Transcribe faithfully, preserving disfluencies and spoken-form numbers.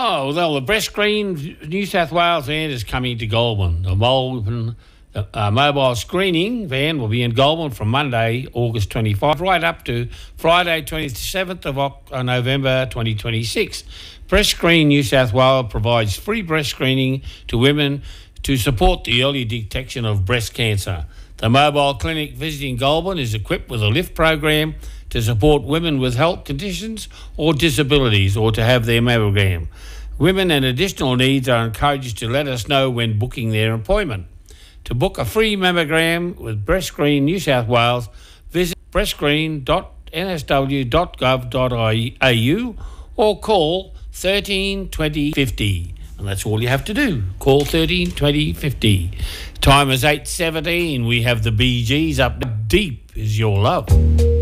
Oh, well, the Breast Screen New South Wales van is coming to Goulburn. The Goulburn uh, mobile screening van will be in Goulburn from Monday, August twenty-fifth, right up to Friday, twenty-seventh of Oct- November twenty twenty-six. Breast Screen New South Wales provides free breast screening to women to support the early detection of breast cancer. The mobile clinic visiting Goulburn is equipped with a lift program to support women with health conditions or disabilities or to have their mammogram. Women and additional needs are encouraged to let us know when booking their appointment. To book a free mammogram with Breast Screen New South Wales, visit breast screen dot n s w dot gov dot a u or call thirteen twenty fifty. And that's all you have to do. Call thirteen twenty fifty. Time is eight seventeen. We have the Bee Gees up. Deep is your love.